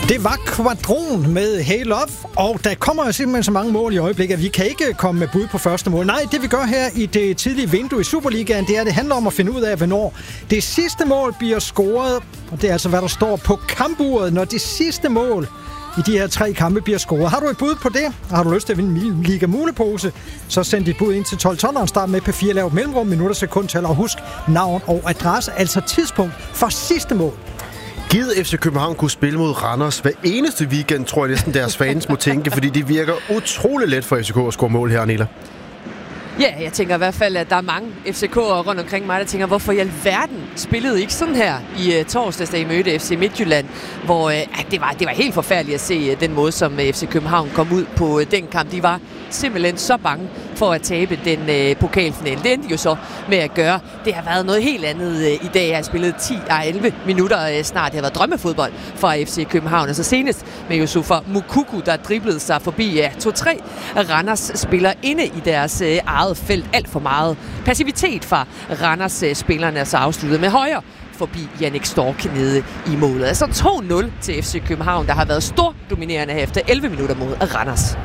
Det var Quadron med Hey Love, og der kommer jo simpelthen så mange mål i øjeblikket, at vi kan ikke komme med bud på første mål. Nej, det vi gør her i det tidlige vindue i Superligaen, det handler om at finde ud af, hvornår det sidste mål bliver scoret. Og det er altså, hvad der står på kampuret, når det sidste mål i de her 3 kampe bliver scoret. Har du et bud på det? Har du lyst til at vinde en Liga Mulepose? Så send dit bud ind til 12 og start med P4, lav mellemrum, minutter, sekundtal, og husk navn og adresse, altså tidspunkt for sidste mål. Givet FC København kunne spille mod Randers hver eneste weekend, tror jeg næsten deres fans må tænke, fordi det virker utrolig let for FCK at score mål her, Nela. Ja, jeg tænker i hvert fald, at der er mange FCK'ere rundt omkring mig, der tænker, hvorfor i alverden spillede ikke sådan her i torsdags, da I mødte FC Midtjylland, hvor det var helt forfærdeligt at se den måde, som FC København kom ud på den kamp. De var simpelthen så bange for at tabe den pokalfinale. Det endte jo så med at gøre. Det har været noget helt andet i dag. Jeg har spillet 10-11 minutter snart. Det har været drømmefodbold fra FC København. Og så senest med Yusufa Moukoko, der driblede sig forbi 2-3 Randers spiller inde i deres eget felt. Alt for meget passivitet fra Randers spillerne, så afsluttet med højre forbi Jannik Stork nede i målet. Altså 2-0 til FC København, der har været stor dominerende her efter 11 minutter mod Randers.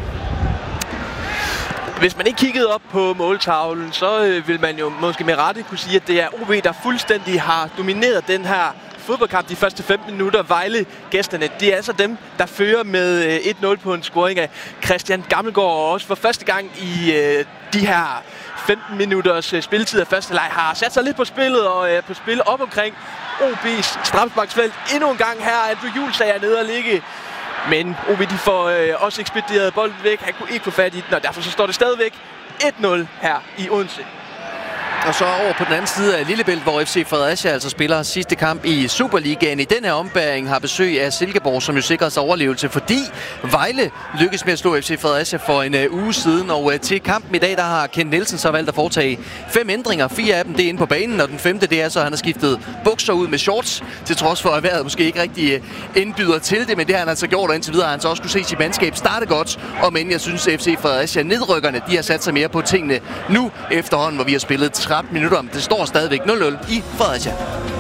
Hvis man ikke kiggede op på måltavlen, så vil man jo måske med rette kunne sige, at det er OB, der fuldstændig har domineret den her fodboldkamp de første 15 minutter. Vejle-gæsterne, det er altså dem, der fører med 1-0 på en scoring af Christian Gammelgaard. Og også for første gang i de her 15 minutters spilletid af første leg har sat sig lidt på spillet og på spil op omkring OB's straffesparksfelt. Endnu en gang her er Andrew Juhlsager nede og ligge. Men OB, de får også ekspederet bolden væk. Han kunne ikke få fat i den, og derfor så står det stadigvæk 1-0 her i Odense. Og så over på den anden side af Lillebælt, hvor FC Fredericia altså spiller sidste kamp i Superligaen. I den her ombæring har besøg af Silkeborg, som jo sikrer sig overlevelse, fordi Vejle lykkes med at slå FC Fredericia for en uge siden. Og til kampen i dag, der har Ken Nielsen så valgt at foretage 5 ændringer. 4 af dem, det er inde på banen, og den 5. det er så, at han har skiftet bukser ud med shorts, til trods for, at vejret måske ikke rigtig indbyder til det. Men det har han altså gjort, og indtil videre har han så også kunne se sit mandskab starte godt. Og men jeg synes, at FC Fredericia nedrykkerne, de har sat sig mere på tingene nu efterhånden, hvor vi har spillet 13 minutter. Det står stadigvæk 0-0 i Fredericia.